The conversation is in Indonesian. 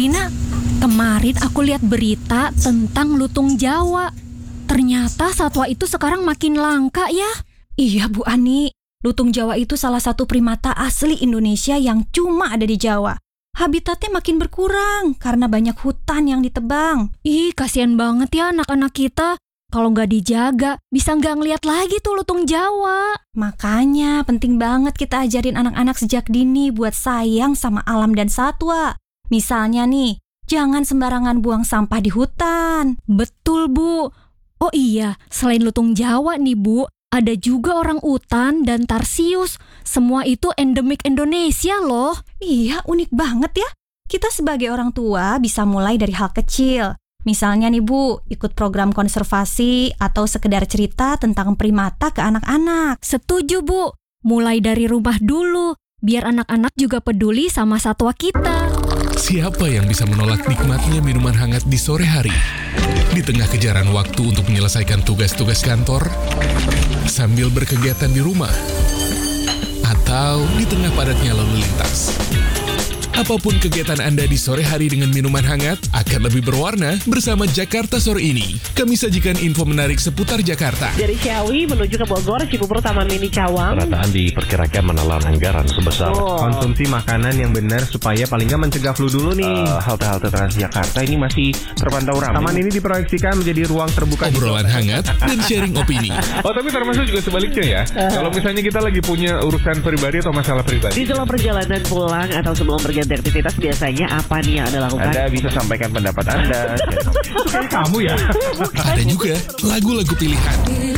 Rina, kemarin aku lihat berita tentang lutung Jawa. Ternyata satwa itu sekarang makin langka ya. Iya Bu Ani, lutung Jawa itu salah satu primata asli Indonesia yang cuma ada di Jawa. Habitatnya makin berkurang karena banyak hutan yang ditebang. Ih, kasihan banget ya anak-anak kita. Kalau nggak dijaga, bisa nggak ngeliat lagi tuh lutung Jawa. Makanya penting banget kita ajarin anak-anak sejak dini buat sayang sama alam dan satwa. Misalnya nih, jangan sembarangan buang sampah di hutan. Betul, Bu. Oh iya, selain lutung Jawa nih, Bu, ada juga orang utan dan tarsius. Semua itu endemik Indonesia loh. Iya, unik banget ya. Kita sebagai orang tua bisa mulai dari hal kecil. Misalnya nih Bu, ikut program konservasi atau sekedar cerita tentang primata ke anak-anak. Setuju, Bu. Mulai dari rumah dulu, biar anak-anak juga peduli sama satwa kita. Siapa yang bisa menolak nikmatnya minuman hangat di sore hari? Di tengah kejaran waktu untuk menyelesaikan tugas-tugas kantor, sambil berkegiatan di rumah, atau di tengah padatnya lalu lintas. Apapun kegiatan Anda di sore hari dengan minuman hangat akan lebih berwarna bersama Jakarta Sore ini. Kami sajikan info menarik seputar Jakarta. Dari Ciawi menuju ke Bogor, Cibubur, Taman Mini Cawang. Penataan diperkirakan menelan anggaran sebesar konsumsi makanan yang benar supaya paling nggak mencegah flu dulu nih. Halte-halte Transjakarta ini masih terpantau ramai. Taman ini diproyeksikan menjadi ruang terbuka. Obrolan hangat dan sharing opini. Oh, tapi termasuk juga sebaliknya ya. Kalau misalnya kita lagi punya urusan pribadi atau masalah pribadi. Di dalam perjalanan pulang atau sebelum berganti aktivitas, biasanya apa nih yang Anda lakukan? Anda bisa sampaikan pendapat Anda. Kayak kamu ya. Ada juga lagu-lagu pilihan.